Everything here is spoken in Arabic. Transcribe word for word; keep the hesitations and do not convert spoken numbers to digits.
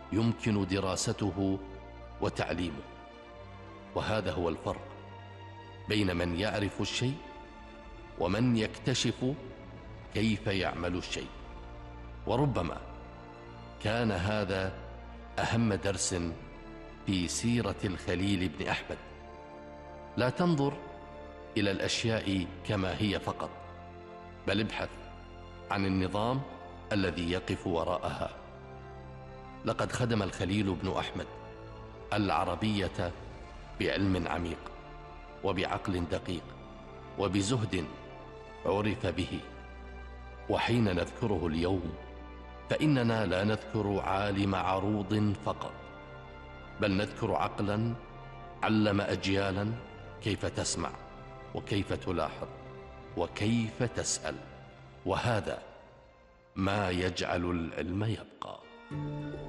يمكن دراسته وتعليمه. وهذا هو الفرق بين من يعرف الشيء ومن يكتشف كيف يعمل الشيء. وربما كان هذا أهم درس في سيرة الخليل بن أحمد. لا تنظر إلى الأشياء كما هي فقط، بل ابحث عن النظام الذي يقف وراءها. لقد خدم الخليل بن أحمد العربية بعلم عميق وبعقل دقيق وبزهد عرف به. وحين نذكره اليوم فإننا لا نذكر عالم عروض فقط، بل نذكر عقلا علم أجيالا كيف تسمع وكيف تلاحظ وكيف تسأل. وهذا ما يجعل العلم يبقى.